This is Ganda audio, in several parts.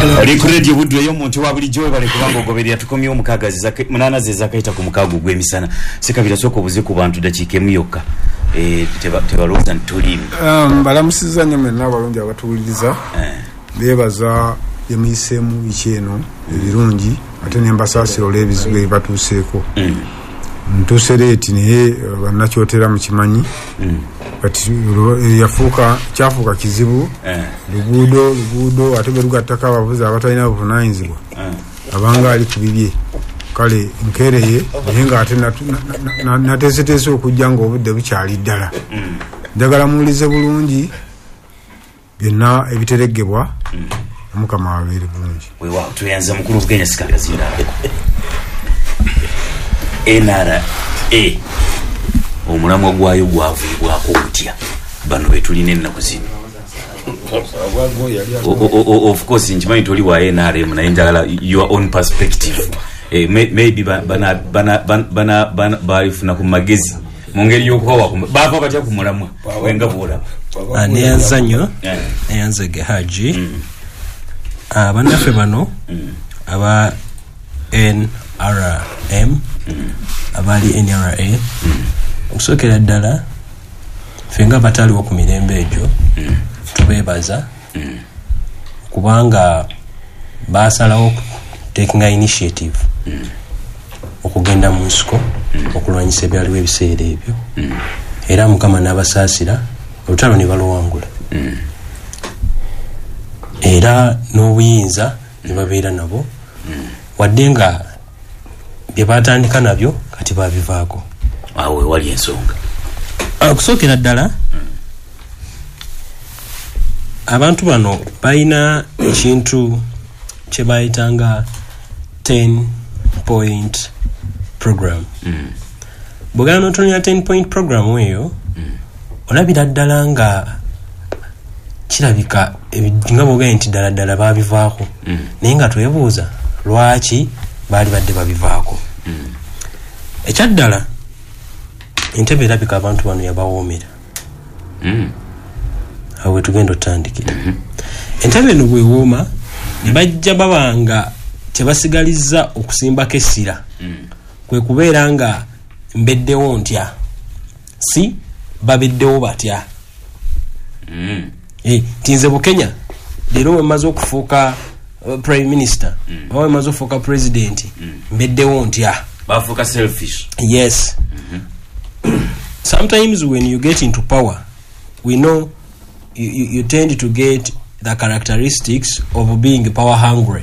Likuredi budwe yo muntu wabuli jowe bale kubanga ogoberera tukomye omukagazi zake munana ze zakaita ku mukago gwemisana sekabira soko buze ku bantu dakike myokka tebaloza ntulimi balamusiza nyame n'abalungi abatuwuliriza bebaza emisemu ikyeno ebirungi ate nembasaasiro olw'ebizibu ebibatuuseeko ntusereeti naye bannakyotera mu kimanyi kati yafuuka kyafuuka kizibu luguudo ate belugattako abavuzi abatalina buvunaanyizibwa abanga ali ku bibye kale nkereye naye ng'ate nateeseteese okujja ng'obudde bukyali ddala njagala muwulize bulungi byonna ebitereggebwa Mukama wabeere bulungi weewaawo tuyanza mukulu Kenya sikagazindala NRA omulamwa gwayo gwavuibwako okutya bano betulina ennaku zino of course nkimanyi toli wa NRM naye njagala your own perspective maybe balifuna ku magezi mu ngeri y'okubawa baava batya ku mulamwa wenga bwola neyanza nnyo neyanza Gehaji bannaffe bano aba NRM abali NRA okusookera ddala fenga bataliwo ku mirembe egyo tubeebaza kubanga basalawo taking initiative okugenda mu nsiko okulwanyisa ebyaliwo ebiseera ebyo era Mukama n'abasaasira olutalo ne baluwangula era n'obuyinza ne babeera nabo wadde nga bye batandika nabyo kati babivaako awe wali ensonga okusookera ddala abantu bano balina ekintu kye bayitanga 10-point program bwogala n'otonera 10-point program eyo olabira ddala nga kirabika nga bwogala nti ddala babivaako naye nga twebuuza lwaki baali badde babivaako ekyaddala entebe erabika abantu bano yabawoomera awo wetugenda otandikira entebe eno bwewooma ne bajja babanga tebasigalizza okusimbako essira kwe kubeera nga mbeddewo ntya si babeddewo batya tinze Bukenya leero wemaze okufuuka prime minister oba wemaze okufuuka president mbeddewo ntya bafuuka selfish yes sometimes when you get into power we know you tend to get the characteristics of being power hungry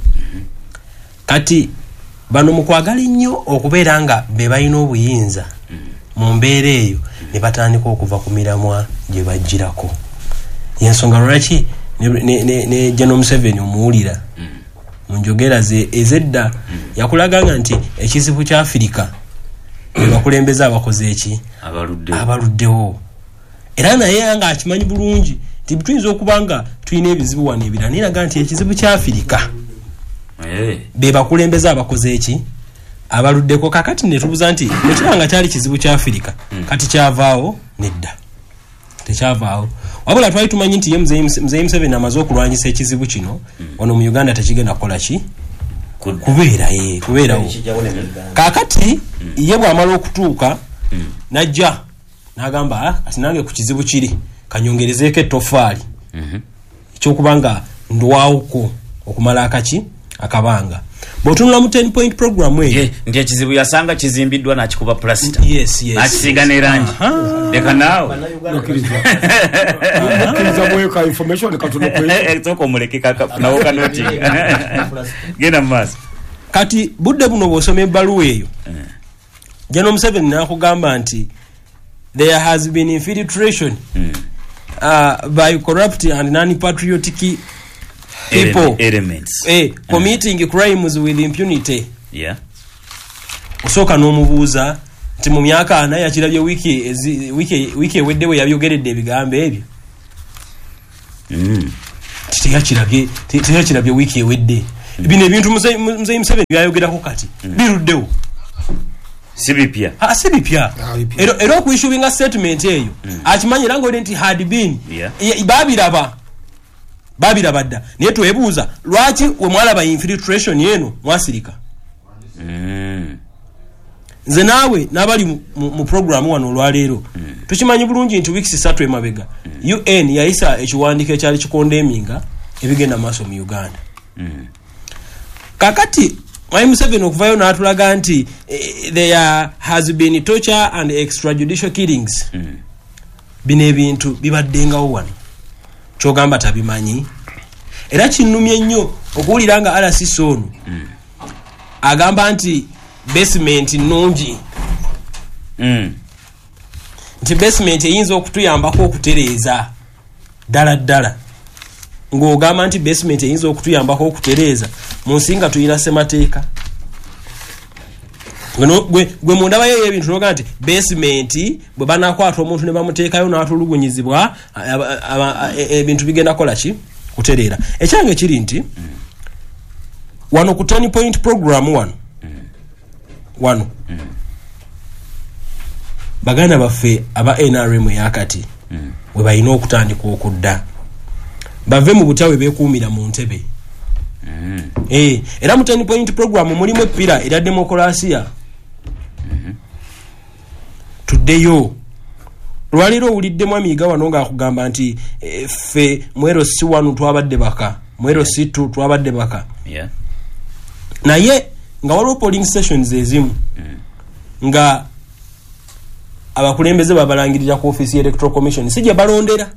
kati bano mukwagala nnyo okubeera nga be balina obuyinza mu mbeera eyo ne batandika okuva ku miramwa gye bajjirako yensonga lwaki ne General Museveni omuwulira mu njogera ze ezedda yakulaganga nti ekizibu kya Afirika ne bakulembeza abakoze eki abaluddewo era naye nga akimanyi bulungi nti tuyinza okubanga tulina ebizibu wano ebirala niraga nti ekizibu kya Afirika be bakulembeza abakoze eki abaluddeko kakati ne tubuza nti nekiranga kyali kizibu kya Afirika kati kyavaawo nedda tekyavaawo wabula twali tumanyi nti ye Mzee Museveni amaze okulwanyisa ekizibu kino wano mu Uganda tekigenda kukola ki kubeerawo kakati ye bw'amala okutuuka najja n'agamba asinange ku kizibu kiri kanyongerezeeko ettofaali ekyokubanga ndwawuko okumala akabanga bw'otunula mu 10-point program eyo nti ekizibu yasanga kizimbiddwa n'akikuba plasita n'akisiiga n'erangi leka naawe mweka information sooka omuleke nawo kanoti genda mu maaso kati budde buno bw'osoma ebbaluwa eyo General Museveni n'akugamba nti there has been infiltration by corrupt and non-patriotic people elements committing crimes with impunity. Osooka n'omubuuza nti mu myaka 4 yakirabye wiki eweddewo yabyogeredde ebigambo ebyo teyakirabye wiki ewedde bino ebintu Mzee Museveni byayogerako kati biruddewo si bipya era okuyishubinga statement eyo akimanyi era ng'oli nti had been babiraba babira badda naye twebuuza lwaki we mwalaba infiltration yenu mwasirika nze naawe n'abali mu programu wano olwaleero tukimanyi bulungi nti weeks 3 emabega UN yayisa ekiwandiiko ekyali kikondeminga ebigenda maaso mu Uganda kakati Mwai Museveni okuvayo n'atulaga nti there has been torture and extrajudicial killings bino ebintu bibaddengawo wano kyogamba tabimanyi era kinnumye nnyo okuwulira nga RCC ono agamba nti basement nnungi nti basement eyinza okutuyambako okutereeza ddala ng'ogamba nti basement eyinza okutuyambako okutereeza mu nsi nga tuyina ssemateeka gwe mundabayo ebintu noga nti basement bwe banakwata omuntu ne bamuteekayo n'atulugunyizibwa ebintu bigenda kola ki kutereera ekyange kiri nti wano ku 10 point program wano baganda baffe aba NRM yakati we balina okutandika okudda bave mu butawe beekuumira mu ntebe era mu 10 point program mulimu epira era demokrasiya tuddeyo lwaliro owuliddemu amiga wano ng'akugamba nti ffe mwero si wanu twabadde baka mwero si tu twabadde baka naye nga waliwo polling stations ezimu nga abakulembeze babalangirira ku office ya electoral commission si gye balondera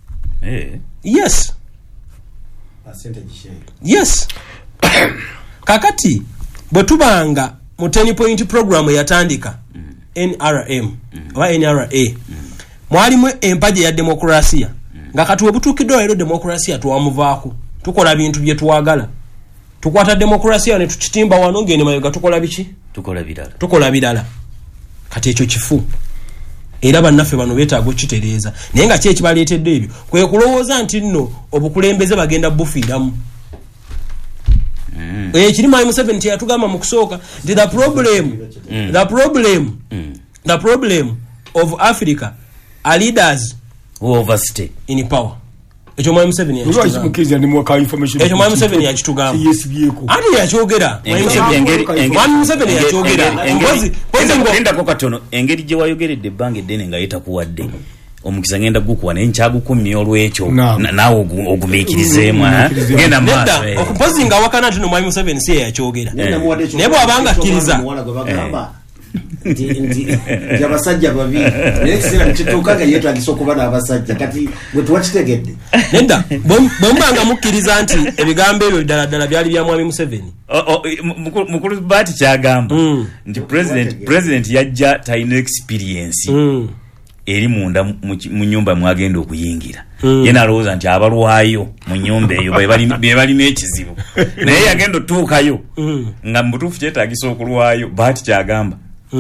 yes kakati bwe tubanga mu 10 point program yatandika NRM oba NRA mwalimu empaje ya demokrasiya nga kati webutuukiddwa leero demokrasiya twamuvaako tukola bintu bye twagala tukwata demokrasiya ne tukitimba wano ngene mayoga tukola biki tukola birala kati ekyo kifu era bannaffe bano beetaaga okitereeza naye nga ki ekibaleetedde ebyo kwe kulowooza nti nno obukulembeze bagenda bufiiramu kiri Mwai Museveni kyeyatugamba mu kusooka nti the problem of Africa are leaders who overstay in power. Ekyo Mwai Museveni yakitugamba ati yakyogera Mwai Museveni yakyogera endako katono engeri gye wayogeredde ebbanga eddene nga yetakuwadde omukisa ngenda gukuwa naye nkyagukumya olwekyo naawe ogumiikirizeemu genda maaso okupozi nga wakana nti no Mwai Museveni si yakyogera naye bw'abanga akkiriza nti abasajja babiri naye kiseera nekituuka nga yeetagisa okuba n'abasajja kati bwe tuwakitegedde nedda bwemubanga mukkiriza nti ebigambo ebyo ddala byali bya Mwami Museveni mukulu Baati kyagamba nti president yajja talina experience eri munda mu nyumba mwagenda okuyingira yena alowooza nti abalwayo mu nyumba eyo be balina ekizibu naye yagenda otuukayo nga mu butuufu kyetaagisa okulwayo Baati kyagamba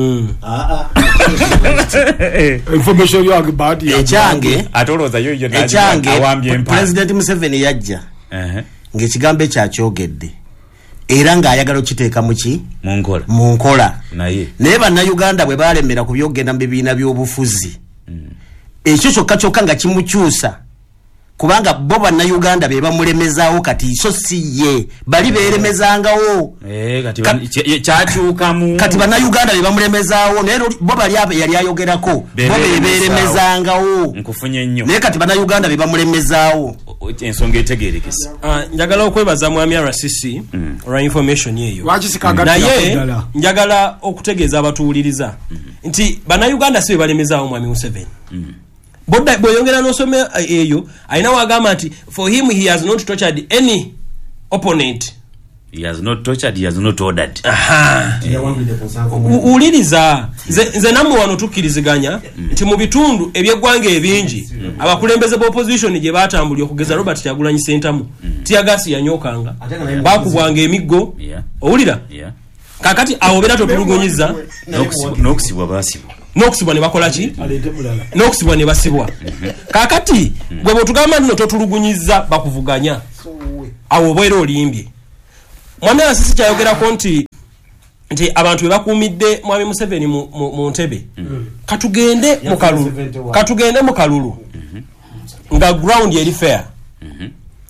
information yange Baati ekyange atolooza yo awambye President Museveni yajja ng'ekigambo ekyakyogedde era ng'ayagala okiteeka mu nkola naye bannayuganda bwe balemera ku byogenda mu bibiina by'obufuzi ekyo kyokka nga kimukyusa kubanga bo bannayuganda be bamulemezaawo kati so si ye bali beeremezangawo kati bannayuganda be bamulemezaawo naye bo bali yali ayogerako bo be beeremezangawo naye kati bannayuganda be bamulemezaawo ensonga etegeerekesa njagala okwebaza Mwami RCC olwa information eyo naye njagala okutegeeza abatuwuliriza nti bannayuganda si be balemezaawo Mwami Museveni bweyongera n'osoma eyo alina wagamba nti for him he has not tortured any opponent. He has not tortured, he has not ordered. Uliriza nze namwe wano tukkiriziganya nti mu bitundu eby'eggwanga ebingi abakulembeze b'opposition gye batambulira okugeza Robert Kyagulanyi Ssentamu tiyagasi yanyokanga bakubwanga emiggo owulira kakati awo bera totulugonyiza n'okusibwa basibwa n'okusibwa ne bakola ki n'okusibwa ne basibwa kakati gwe bwetugamba nno totulugunyiza bakuvuganya awo bwera olimbye Mwami RCC kyayogerako nti abantu be bakuumidde Mwami Museveni mu ntebe katugende mu kalulu nga ground eri fair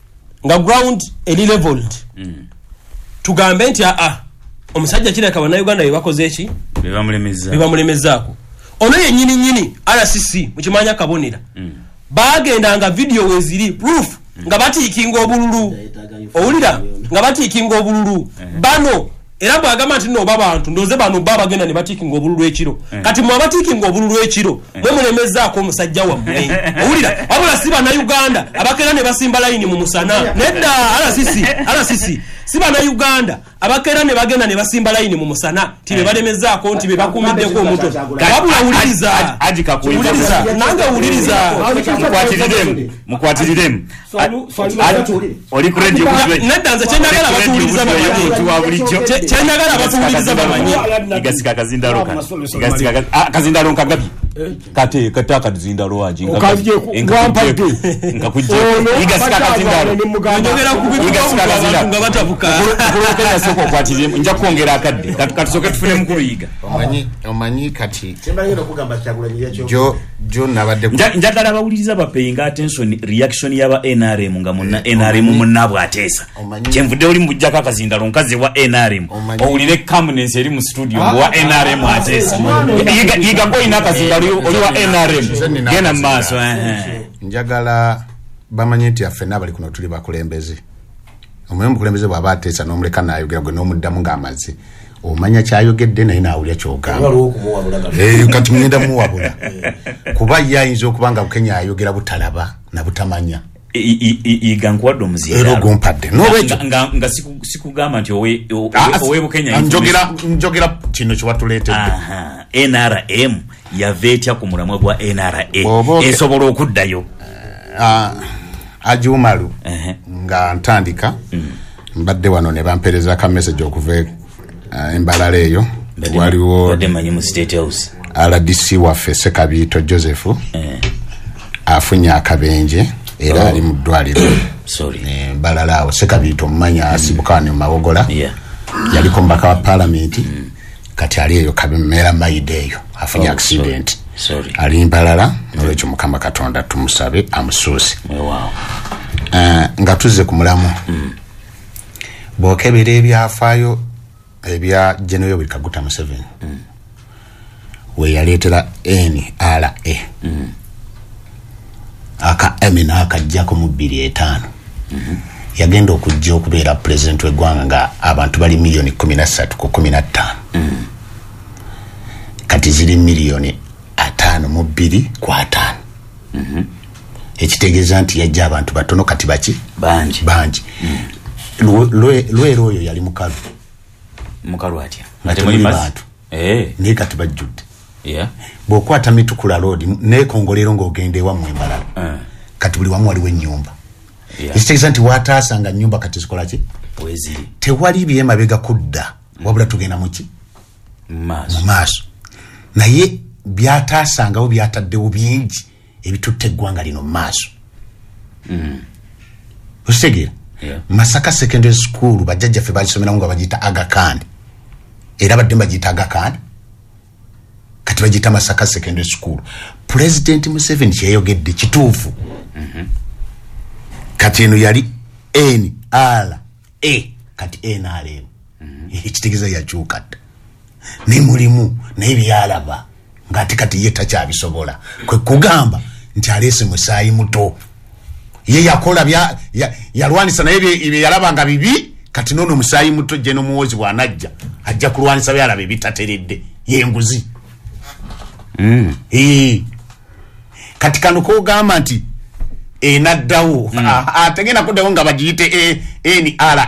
nga ground eri leveled tugambe nti omusajja kireka bannayuganda bebakoze eki bebamulemezaako ono yennyini RCC mukimanya kabonera bagendanga video weziri proof nga batiikinga obululu owulira nga batiikinga obululu bano era bwagamba nti no babantu ndoze bano bagenda ne batiikinga obululu ekiro kati mwe batiikinga obululu ekiro mwe mulemezaako omusajja wammwe owulira wabula si bannayuganda abakera ne basimba layini mu musana nedda RCC si bannayuganda abakera ne bagenda ne basimba layini mu musana tibe balemezaako nti be bakumiddeko omuto wabula wuliriza nange wuliriza mukwatirire oli ku radio nedda nze kyenagala batuwuliriza bamanyi kyenagala batuwuliriza bamanyi igasika kazindalo kazindalo nkagabi kate akazindalo waji ngapade ngakujje igasika kazindalo njogera ku igasika kazindalo nga batabuka kulokera soko kwatiriye nja kuongera akadde katusoke tufune mukuru yiga omanyi kati chembalero kugamba kyagulanyira kyo jo nabadde njagala bawuliriza bapeyinga attention reaction yaba NRM nga munna NRM munnabwe atesa kyenvudde oli mujjaka akazindalo nkaze wa NRM owulire calmness eri mu studio wa NRM atesa yiga ko ina akazindalo oli wa NRM gena maaso njagala bamanye nti affe nabali kuno tuli bakulembeze omwe mukulembeze bwaba atesa n'omuleka n'ayogera gwe n'omuddamu ng'amaze omanya kyayogedde naye naawulya kyogamba kati mugenda muwabula kuba ye ayinza okuba nga bukenya ayogera butalaba na butamanya iga nkwadde omuzinda era ogumpadde n'olwekyo nga sikugamba nti owe bukenya njogera kino kyewatuleetedde NRM yava etya ku mulamwa gwa NRA esobola okuddayo ajumalu nga ntandika mbadde wano ne bampereza ka message okuva embalala eyo waliwo manyi mu State House RDC waffe Sekabiito Joseph afunye akabenje era ali mu ddwaliro embalala awo Sekabiito mmanya asibukane mu mawogola yaliko mbaka wa parliament kati ali eyo kabemera maide eyo afunye accident ali embalala n'olwekyo Mukama Katonda tumusabe amusuusi nga tuzze ku mulamu bw'okebera ebyafaayo ebya General Yoweri Kaguta Museveni we yaleetera NRA aka emina akajjako mu 2005 yagenda okujja okubeera president w'eggwanga nga abantu bali milioni 13 ku 15 kati ziri milioni 5 mu 2 ku 5 ekitegeeza nti yajja abantu batono kati baki bangi lwero oyo yali mukalu atya naye kati bajjudde bw'okwata Mitukula Road neekongolero ng'ogenda ewammwe embalala kati buli wamu waliwo ennyumba ekitegeeza nti waataasanga nnyumba kati zikola ki tewali byemabega kudda wabula tugenda muki mu maaso naye byataasangawo byataddewo bingi ebitutte eggwanga lino mu maaso okitegeera Masaka Secondary School bajjajjaffe bagisomeramu nga bagiyita Aga Khan era badde bagiyita Aga Khan kati bagiyita Masaka Secondary School. President Museveni kyeyogedde kituufu kati eno yali NRA kati NRM ekitegeeza yakyuka dda ne mulimu naye byalaba ng'ate kati ye takyabisobola kwe kugamba nti aleese musaayi muto ye yakola yalwanisa naye bye yalaba nga bibi kati nono musaayi muto je n'omuwozi bw'anajja ajja kulwanisa byalaba ebitateredde ye nguzi kati kano kogamba nti enaddawo ategenda kuddawo nga bagiyite NRA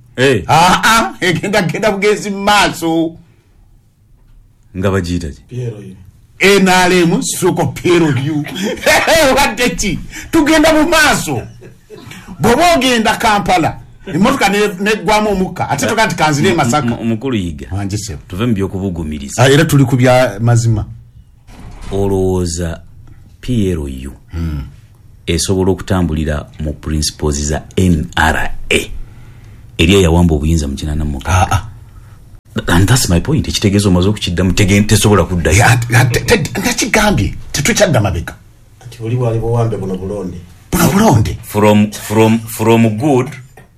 egenda bugenzi mu maaso nga bagiyita NRM soko peer review wadde ki tugenda mu maaso bw'oba ogenda Kampala emmotoka negwamu omukka ate toka nti kanzire Masaka omukulu yiga tuve mu by'okubugumiriza era tuli ku bya mazima olowooza PLU esobola okutambulira mu principles za NRA eriya yawamba obuyinza mu kinana muka and that's my point ekitegeeza omaze okukiddamu tesobola kuddayo nakigambye tetukyadda mabega ati oli wali bwawambe buno bulonde bulonde from good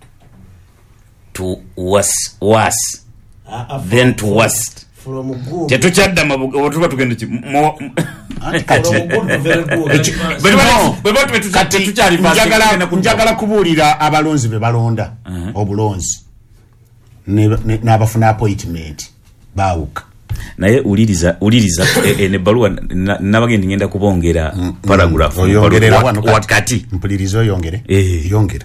to worse then to worst tetukyadda otuba tugenda njagala kubuulira abalonzi be balonda obulonzi n'abafuna appointment baawuka naye uliriza ne baluwa nabagendi ngenda kubongera paragraph wakati mpuliriza oyongere yongera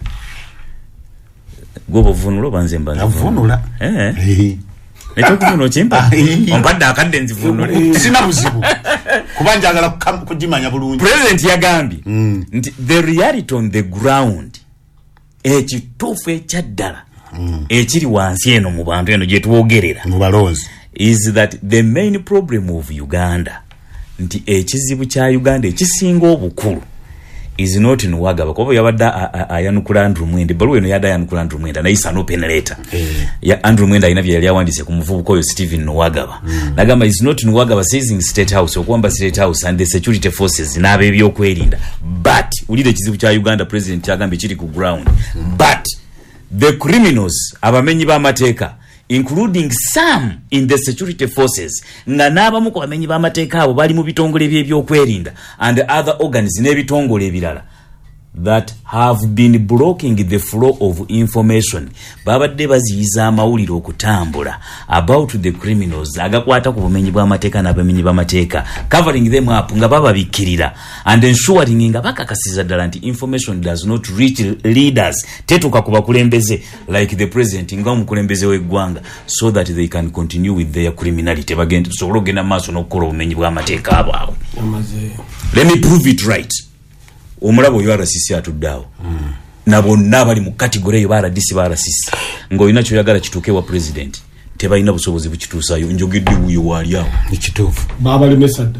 gobo vunulo banze mbanze avunula ekyo kuvuno chimpa ompadde akadde nzivunule sina buzibu kuba njagala kujimanya bulungi president yagambye nti the reality on the ground ekituufu ekyaddala ekiri wansi eno mu bantu eno gye tuwogerera mu balonzi is that the main problem of Uganda nti ekizibu kya Uganda ekisinga obukulu is not in Wagaba kuba yabadde ayanukula Andrew Mwenda baluwa eno yadde ayanukula Andrew Mwenda naye isa no penaleta ya Andrew Mwenda ina bye yali awandise ku muvubuko oyo Stephen Nwagaba nagamba is not in Wagaba seizing state house okwamba state house and the security forces n'abe byokwerinda but ulide ekizibu kya Uganda president yagambe kiri ku ground but the criminals abamenyi b'amateeka including some in the security forces nga n'abamu ku bamenyi b'amateeka abo bali mu bitongole by'ebyokwerinda and other organs n'ebitongole ebirala that have been blocking the flow of information babadde baziyiza amawulire okutambula about the criminals agakwata ku bumenyi bw'amateeka n'abamenyi b'amateeka covering them up nga bababikirira and ensuring nga bakakasiza ddala nti information does not reach leaders tetuka ku bakulembeze like the president nga omukulembeze w'eggwanga so that they can continue with their criminality bagenda tusobola okugenda maaso n'okukola obumenyi bw'amateeka abwabwe let me prove it right omulabo yo RCC atuddawo nabo nabali mu category yo RDC RCC ngo ina kyoyagala kituke wa president tebalina busobozi bukituusayo njogedde uyo wali awo ekituufu baba limesadda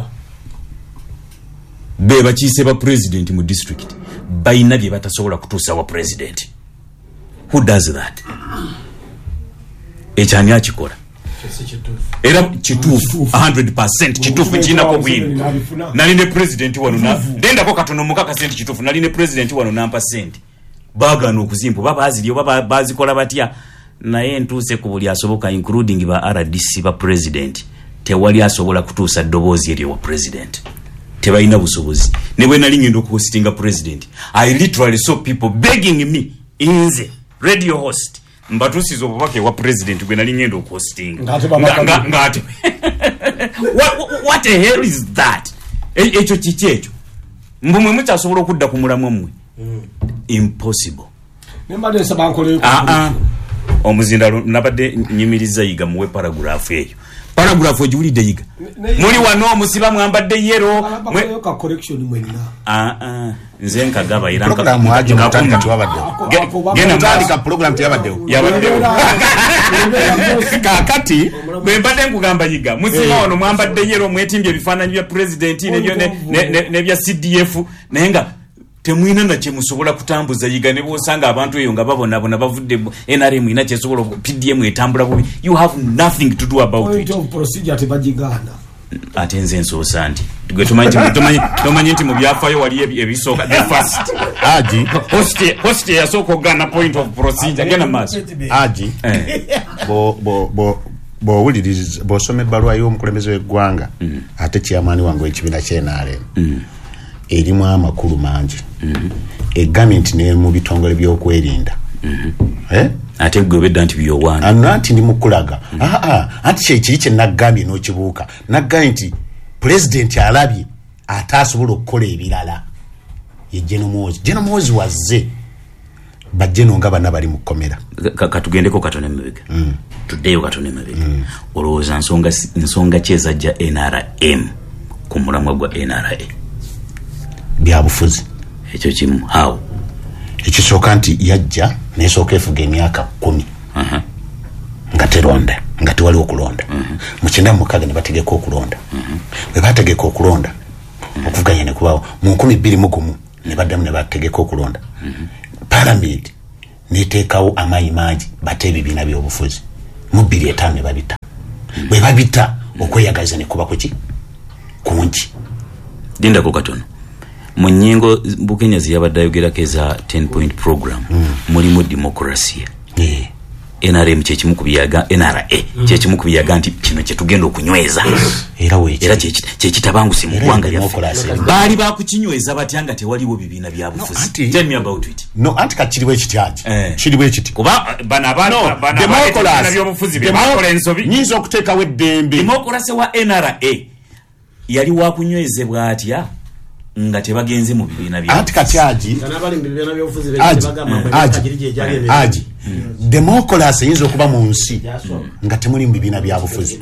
be bakiise ba president mu district bayina bye batasobola kutuusa wa president who does that ekyani akikola era kituufu 100% kituufu kinako bwino naline president wano na ndendako katono mukaka senti kituufu naline president wano nampa senti bagano okuzimpo baba aziliyo baba bazikola batya naye ntuuse ku buli asoboka including ba RDC ba president tewali asobola kutuusa ddoboozi eryo wa president tebalina busobozi ne bwe nali ngendo kuhostinga president I literally saw people begging me inze radio host mbatusizo obubake wa president gwe nali ngendo kuhostinga ngate what the hell is that ekyo kikyekyo mbumwe mukyasobola okudda ku mulamu mmwe impossible nembade sabankole omuzinda nabadde nyimiriza yiga muwe paragraph eyo paragraph ojiwulidde yiga muli wano omusiba mwambadde yero ka correction mwenna nze nkagaba era program aje mutandika tuwabadde gena mutandika program tuyabadde kakati mbadde nkugamba yiga musiba wano mwambadde yero mwetimbye ebifaananyi bya president ne bya CDF naye nga temwina na kye musobola kutambuza yiga ne bosanga abantu eyo nga babona bavudde NRM ina kye sobola PDM etambula bubi you have nothing to do about it of procedure tebajigana atenze nsoosa nti gwe tumanyi nti mu byafayo wali ebisoka the first aji host yasooka ogana point of procedure gena maaso aji bowuliriza bosoma ebbaluwa y'omukulembeze w'eggwanga ate chairman wange w'ekibiina ky'NRM erimu amakulu mangi egavumenti ne mu bitongole by'okwerinda ate gwebedda nti byowaana anti ndi mukulaga anti kyekiri kye naggambye n'okibuuka naggambye nti president alabye ate asobola okukola ebirala ye genomozi wazze bajjeno nga bana bali mu kkomera katugendeko katone mubega tuddeyo katone mubega olowooza nsonga kyezajja NRM ku mulamwa gwa NRA byabufuzi ekyo kimu how ekisooka nti yajja nesooka efuga emyaka 10 nga teronda nga tewali okulonda mu 1996 ne bategeka okulonda bwe bategeka okulonda okuvuganya ne kubawo mu 2001 ne baddamu ne bategeka okulonda parliament neteekawo amaanyi mangi bate ebibiina by'obufuzi mu 2005 ne babita bwe babita okweyagaza ne kuba kuki kungi dindako katono Munyingo Bukenya ziyabadde ayogerako eza 10-point program mulimu democracy. NRM chechimu kubiyaga NRA chechimu kubiyaga nti kino kyetugenda okunyweza era chekitabanguse mu gwanga lyaffe bali bakukinyweza batyanga tewaliwo bibiina bya bufuzi. Tell me about it. No anti kachiriwe ekityaji kiriwe ekiti kuba bana democracy byobufuzi bebakola ensobi nyizo okuteekawo eddembe. Democracy wa NRA yali wakunywezebwa atya nga tebagenze mu bibiina bya anti katyaji nabali mu bibiina byobufuzi bagamba aji democracy yinza okuba mu nsi nga temuli mu bibiina bya bufuzi.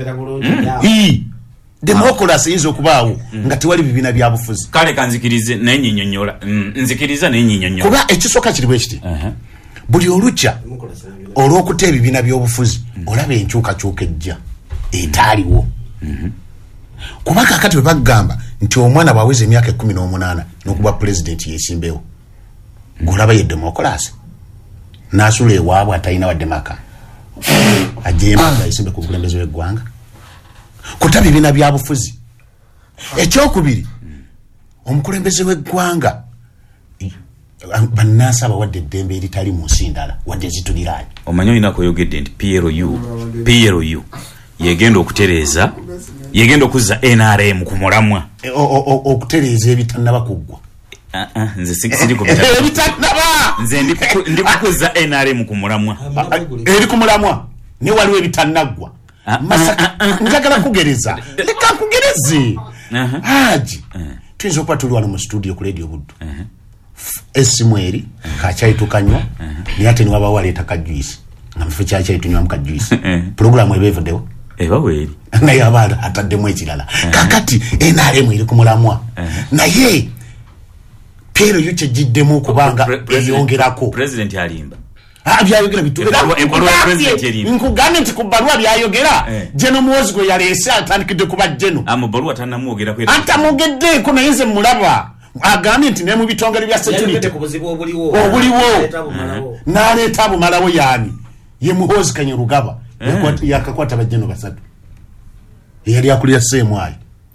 Democracy yinza okubaawo nga tewali bibiina bya bufuzi. Kale kanzikirize nenyinyonyola nzikiriza nenyinyonyola kuba ekisooka kiriwe ekiti buli olukya olw'okuta ebibiina by'obufuzi olaba enkyukakyuka ejja etaaliwo. Kuba kakati bwe bagamba nti omwana bwaweza emyaka 18 n'okuba president yesimbewo ng'olaba ye democracy n'asula ewaabwe atalina wadde maka ajemba yesimbe ku bukulembeze bw'eggwanga kuta bibiina bya bufuzi. Ekyokubiri omukulembeze w'eggwanga bannansi abawadde eddembe eritali mu nsi ndala wadde zituliraanye. Omanyi olina kuyogedde nti PLU yegenda okutereeza yegenda okuzza NRM ku mulamwa okutereeza ebitannaba kuggwa. Nze siri ku ebitannaba nze ndi kukuzza NRM ku mulamwa eri ku mulamwa ne waliwo ebitannaggwa. Njagala kugereza leka nkugereze haji tuyinza okuba tuli wano mu studio ku Radio Buddu essimu eri kakyaitukanywa naye ate niwaba waleeta kajuisi nga mufo kyakyayitunywamu kajuisi programu eba evuddewo ebaweeri naye abaana ataddemu ekirala kakati NRM eri ku mulamwa naye pero yo kyegiddemu okubanga eyongerako president alimba byayogera nkugambye nti ku bbaluwa byayogera Jeno Muhoozi gwe yaleese atandikidde kuba Jeno mu bbaluwa tannamwogerako antamwogeddeeko naye nze mulaba agambye nti ne mu bitongole bya security obuliwo n'aleeta abumalawo yaani ye Muhoozi Kanyarugaba yakakwata bajjeno basatu eyali akulira seemwayo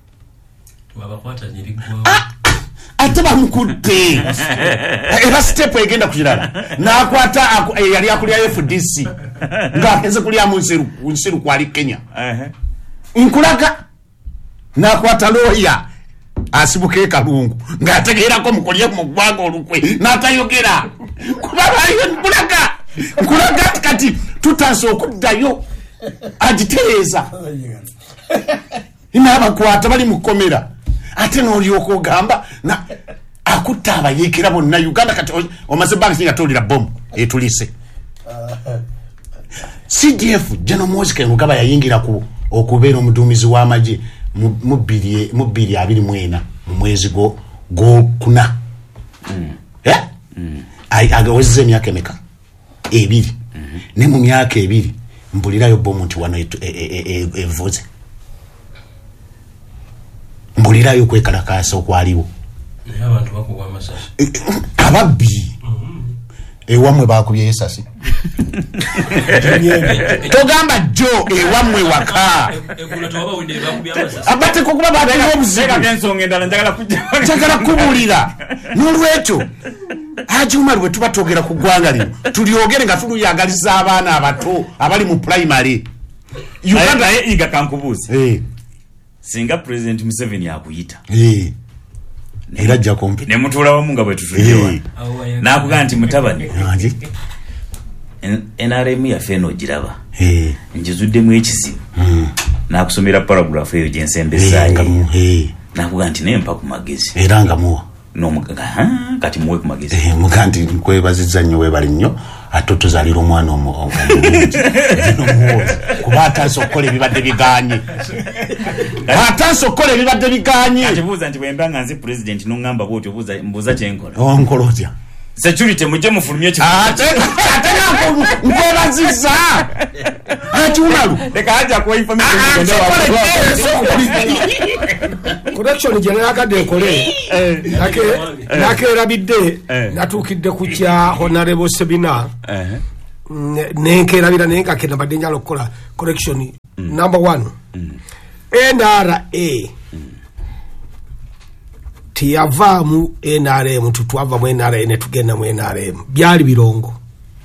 ate bamukudde era step egenda ku kirala n'akwata yali akulira FDC ng'agenze kulya mu nsiru kwali Kenya nkulaga n'akwata lawyer asibuke kalungu ng'ategeerako mukolye mu ggwanga olukwe n'atayogera kuba bayo nkulaga kati tutanse okuddayo agitereeza n'abakwata bali mu kkomera ate n'olyoka ogamba akutta abayeekera bonna Uganda kati omaze bangi singa tolira bomu etulise. CDF Jeno Muhoozi Kanyarugaba yayingira okubeera omuduumizi w'amagye mu 2024 mu mwezi gwokuna agawezeza emyaka emeka 2 ne mu myaka 2 mbulirayo bomu nti wano evuze mbulirayo kwekalakaasa okwaliwo ababbi ewamwe bakubye esasi togamba jo ewamwe waka abate kukuba batalina obuzibu njagala kubuulira n'olwekyo Haji bwe tuba twogera ku ggwanga lino tulyogere nga tuluyagaliza abaana abato abali mu primary Uganda iga kankubuuze singa president Museveni akuyita era ajja kompi ne mutuula wamu nga bwe tutulewa n'akugamba nti mutabani NRM yaffe n'ogiraba njizuddemu ekizibu n'akusomera paragraph eyo gyensembezaayo n'akugamba nti naye mpa ku magezi era nga muwa kati muwe ku magezi muganti nkwebazizza nnyo weebali nnyo ate tuzalira omwana omulungi kuba atanse okukola ebibadde biganye kati buuza nti bwemba nga nze president n'oŋŋamba bwotyo mbuuza kyenkola onkola otya security mujje mufulumye ate nkwebazizza ati umalu leka ajja kuwa information correction gye nayagadde enkole nakeerabidde natuukidde ku kya honorable seminar nenkeerabira naye nga kenabadde njala okukola correction number 1 NRA tiyava mu NRM tutwava mu NRM ne tugenda mu NRM byali birongo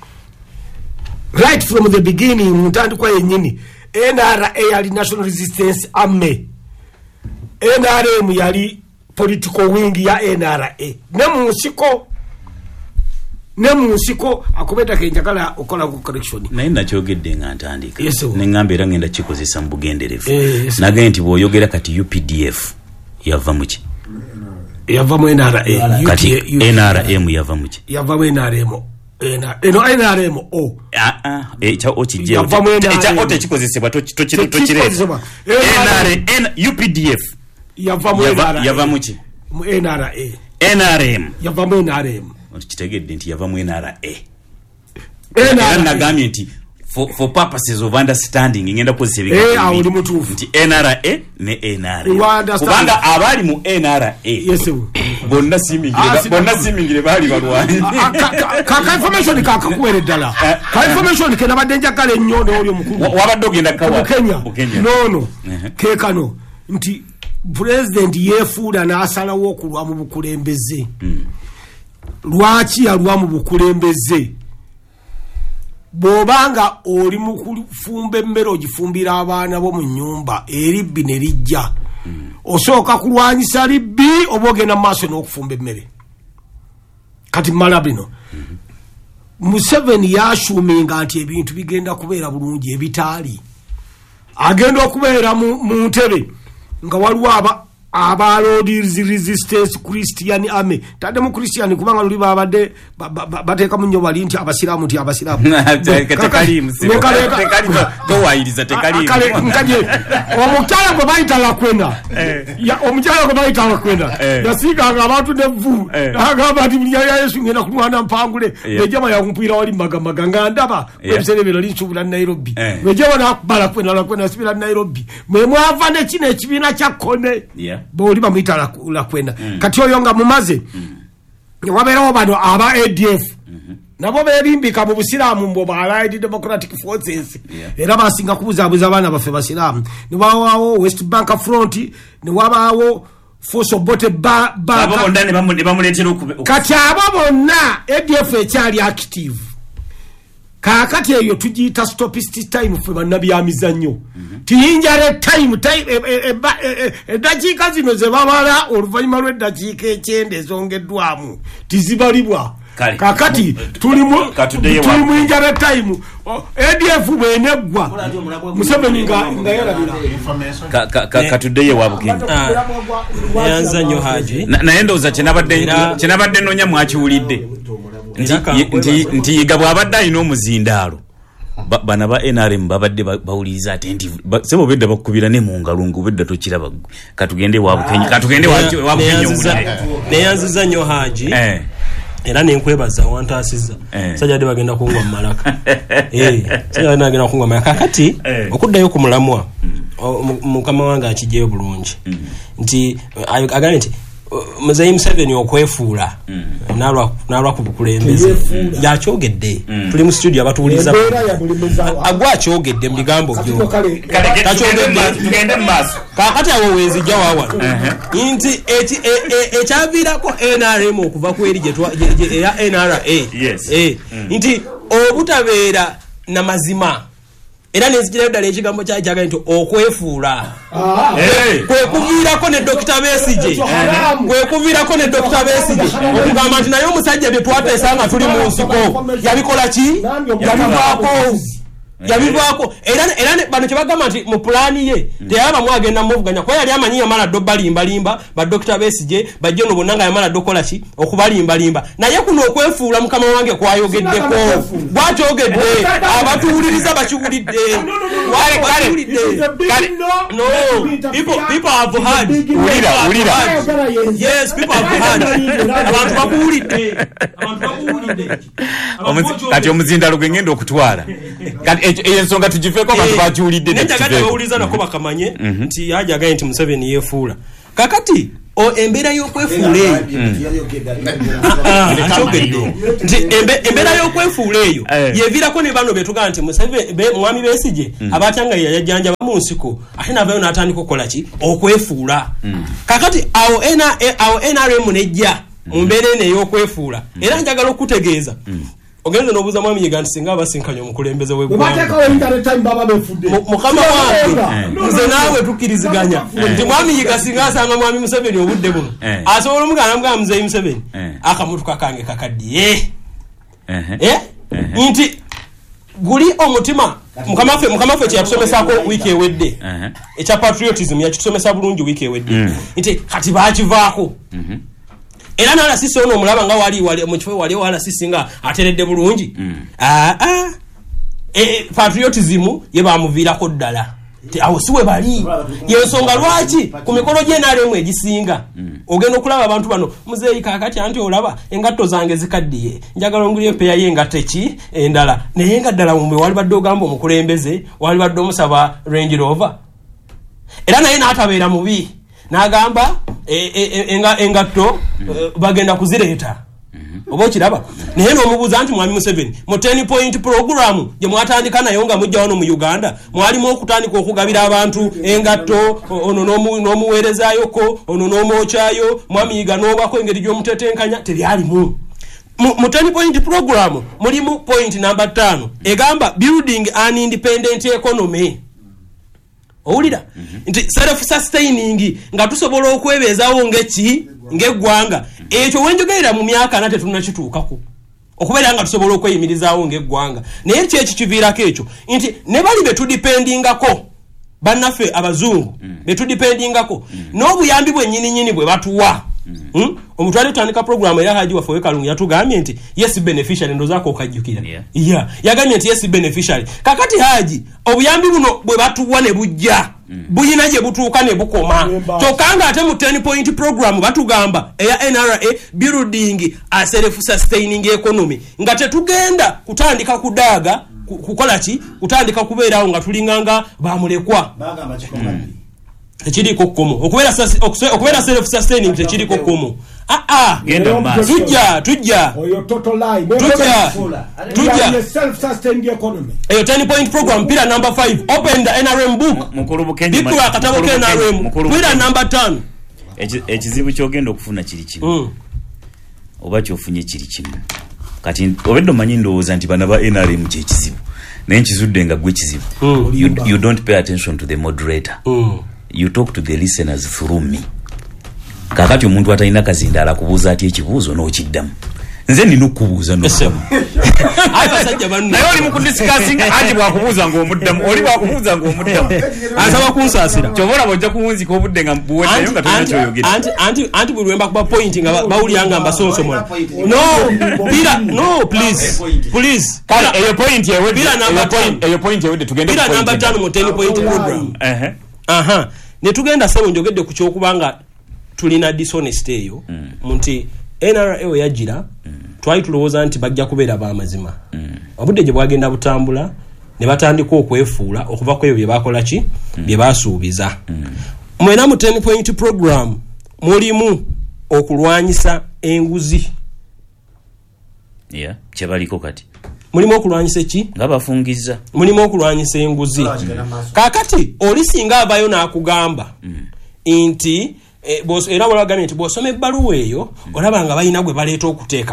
right from the beginning mutandikwa yenyini NRA yali National Resistance Army NRM yali political wing ya NRA ne musiko akubeta kenjakala okola ku correction naye nakyogedde nga ntandika neŋŋamba era ngenda kikozesa mu bugenderevu nagaye nti bw'oyogera kati UPDF yava muki yava mu NRA kati NRM yava muki yava mu NRM NRM echa okijje echa otekikozesebwa tokireza UPDF yava muki mu NRA NRM yava mu NRM kitegedde nti yava mu NRA era nagambye nti for purposes of understanding ngenda kozesa nti NRA ne NRA kubanga abali mu NRA bonna simingire bali balwani kaka information kakakuwere ddala ka information ke nabadde njakala ennyo n'oli omukulu wabadde ogenda kawa Kenya no kekano nti president yefuula n'asalawo okulwa mu bukulembeze lwaki yalwa mu bukulembeze bobanga oli mu kufumba emmere ogifumbira abaana bo mu nnyumba eribbi ne lijja osooka kulwanyisa libbi oba ogenda mu maaso n'okufumba emmere kati mmala bino Museveni yashuminga nti ebintu bigenda kubeera bulungi ebitaali agenda okubeera mu ntebe nga waliwo aba Lord Resistance Christian Army tade mu Christian kubanga luli babadde bateka munyo bali nti abasiramu nti abasiramu tekali msibo tekali towayiriza tekali nkaje omutala ko bayita la kwenda ya omutala ko bayita la kwenda yasiga nga abantu nevu agaba ati mnya Yesu ngena kumwana mpangule ejama ya kumpira wali maganga ndaba ebisere bino linsubula Nairobi ejama na bala kwenda sibira Nairobi mwe mwava ne kine ekibina kya kone boli bamwita la kwenda kati oyo nga mumaze waberawo bano aba ADF nabo berimbika mu busiramu mbo ba Allied Democratic Forces era basinga kubuzabuza abana bafe basiramu ni wawo West Bank Front ni wabawo Force of Bote abo ndane bamuletera kati abo bonna ADF ekyali active kakati eyo tujita stopist time fe banabi amizanyo tiyinjare time dakika zino ze babala oluvanyuma lw'eddakiika ekyende zongeddwamu tizibalibwa kakati tuli mu injare time ADF bweneggwa Museveni nga yarabira katudeye wabukinyi yanza nnyo Haji naye ndowooza kyenabadde nonya mwakiwulidde nti yiga bw'abadde alina omuzindaalo bana ba NRM babadde bawuliriza ate nti sebo bedda bakubira ne mu ngalo ngubedda tokiraba katugende wabukenyi neyanziza nnyo Haji era nenkwebaza wantasiza sajja de bagenda kungwa mu malaka sajja bagenda kungwa mu malaka kati okuddayo ku mulamwa mukama wange akijeyo bulungi nti agane nti Muzeyi Museveni okwefuula nalwa ku bukulembeze yakyogedde tuli mu studio abatuwuliza agwa akyogedde mu bigambo byo tugende mu maaso kakati awo wenzijja wawa nti ekyaviirako NRM okuva ku eri eya NRA nti obutabeera na mazima era nezikira ddala ekigambo kyaga nti okwefuula kwekuviirako ne Dr. Besigye okugamba nti naye omusajja bye twateesa nga tuli mu nsiko yabikola ki yabivaako era bano kyebagamba nti mu pulaani ye teyabamu agenda muvuganya kuba yali amanyi yamala ddo balimbalimba ba Dr. Besigye bajje no bonna nga yamala ddo kola ki okubalimbalimba naye kuno okwefuula mukama wange kwayogeddeko bwakyogedde abatuwuliriza bakiwulidde people have heard yes people have heard abantu bakuwulidde kati omuzindaalo gwe ngenda okutwala ensonga tugifeeko abantu bakiwulidde nekifeeko bawuliza nako bakamanye nti yajaga nti Museveni yefuula kakati o embera y'okwefuula eyo embera y'okwefuula eyo yeviirako ne bano betugaa nti mwami Besigye abatyanga yajjanja mu nsiko ate navayo n'atandika okukola ki okwefuula kakati awo NRM nejja mu mbeera eno ey'okwefuula era njagala okutegeeza ogenda n'obuuza mwami Yiga nti singa abasinkanye omukulembeze w'eggwanga mukama wange nze naawe tukkiriziganya nti mwami Yiga singa asanga mwami Museveni obudde buno asobola omugana mugamba muzeeyi Museveni akamotoka kange kakaddiye nti guli omutima mukama ffe kyeyatusomesako wiiki ewedde ekya patriotism yakitusomesa bulungi wiiki ewedde nti kati baakivaako era n'alasisi ono omulaba nga wali mu kifo wali alasisi nga ateredde bulungi patriotism ye bamuviirako ddala awo si we bali yensonga lwaki ku mikolo gy'enaalemu egisinga ogenda okulaba abantu bano muzeeyi kaakati anti olaba engatto zange zikaddiye njagala ongulire peya y'engatto eki endala naye nga ddala mumwe wali badde ogamba omukulembeze wali badde omusaba Range Rover era naye n'atabeera mubi n'agamba engatto bagenda kuzireeta oba okiraba naye n'omubuuza nti mwami Museveni mu 10 point program gye mwatandika nayo nga mujja wano mu Uganda mwalimu okutandika okugabira abantu engatto ono n'omuweerezayoko ono n'omwokyayo mwami Yiga n'obako engeri gy'omutetenkanya tebyalimu mu 10 point program mulimu point number 5 egamba building an independent economy. Owulira nti self sustaining nga tusobola okwebeezaawo ng'eggwanga ekyo wenjogerera mu myaka nate tunakituukako okubeera nga tusobola okweyimirizaawo ng'eggwanga naye ki ekikiviirako ekyo nti ne bali betudipendingako bannaffe abazungu betudipendingako n'obuyambi bwennyininyini bwe batuwa omutwale tutandika programu ya Haji waffe Kalungu yatugambye nti yes beneficiary ndozaako okajjukira yagambye nti yes beneficiary kakati Haji obuyambi buno bwe batuwa ne bujja buyina gye butuuka ne bukoma kyokka nga ate mu 10 point program batugamba eya NRA building a self sustaining economy nga tetugenda kutandika kudaaga kukola ki kutandika kubeerawo nga tulinganga bamulekwa tekiriko kkomo okubeera self sustaining tekiriko kkomo tujja oyo total lie tujja self sustaining economy eyo 10 point program pillar number 5 open the NRM book bikula akatabo ke NRM pillar number 5 ekizibu kyogenda okufuna kiri kimu oba kyofunye kiri kimu kati obedde omanyi ndowooza nti bana ba NRM kyekizibu naye nkizudde nga gwe kizibu you don't pay attention to the moderator you talk to the listeners through me. Kakati omuntu atalina kazindaala kubuuza ati ekibuuzo n'okiddamu nze nina okubuuza n'okuddamu abasajja banno naye oli mu kudiscussing anti bwakubuuza ng'omuddamu oli bwakubuuza ng'omuddamu asaba kunsaasira kyobola bwojja kuwunzika obudde nga buweddeyo nga tolina kyoyogera anti buli lwemba kuba point nga bawulira nga mbasonsomola no please eyo point eyo point ewedde tugende pira number 5 mu 10 point program ne tugenda sebo njogedde ku kyokubanga tulina dishonest eyo nti NRA yajira twali tulowooza nti bajja kubeera b'amazima obudde gye bwagenda butambula ne batandika okwefuula okuva ku ebyo bye bakola ki bye basuubiza mwena mu 10 point program mulimu okulwanyisa enguzi kyebaliko kati mulimu okulwanyisa ki nga bafungiza mulimu okulwanyisa enguzi kakati oli singa abayo n'akugamba nti era walagambye nti bw'osoma ebbaluwa eyo olaba nga balina gwe baleeta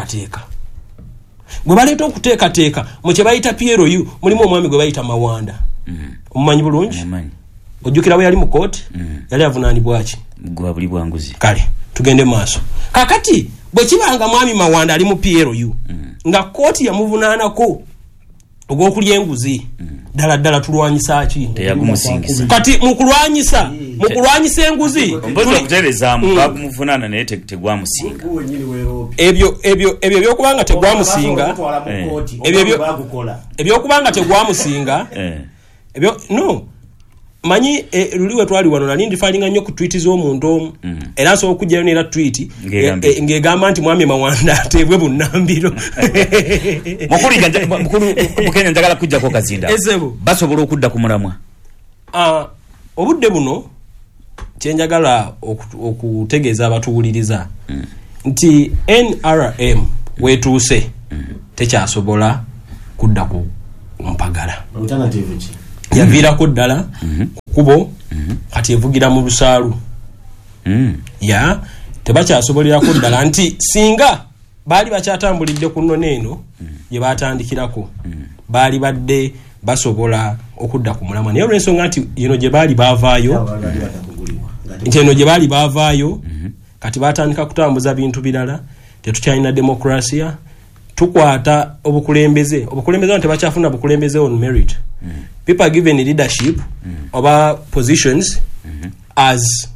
okuteekateeka mu kye bayita PLU mulimu omwami gwe bayita Mawanda omumanyi bulungi ojjukira bwe yali mu kooti yali avunaanibwa ki gwa buli bwanguzi kale tugende maaso kakati bwe kibanga mwami Mawanda ali mu PLU nga kooti yamuvunaanako ogw'okulya enguzi ddala tulwanyisa ki kati mukulwanyisa enguzi okutereezaamu bagumuvunaana naye tegwamusinga ebyo byokubanga tegwamusinga ebyokubanga tegwamusinga no manyi luli we twali wano nali ndifalinga nnyo ku tweet z'omuntu omu era nsobola okujjayo neera tweet ng'egamba nti mwami Mawanda ateebwe bunnambiro mukulu Bukenya njagala kujjako kazinda basobola okudda ku mulamwa obudde buno kyenjagala okutegeeza abatuwuliriza nti NRM wetuuse tekyasobola kudda ku mpagala yaviirako ddala kubo kati evugira mu lusaalu ya tebakyasobolera ddala nti singa baali bakyatambulidde ku nnono eno gye baatandikirako baali badde basobola okudda ku mulamwa naye olw'ensonga nti eno gye baali baavaayo kati baatandika kutambuza bintu birala tetukyalina demokrasiya tukwata obukulembeze no tebakyafuna bukulembeze on merit people are given leadership oba positions as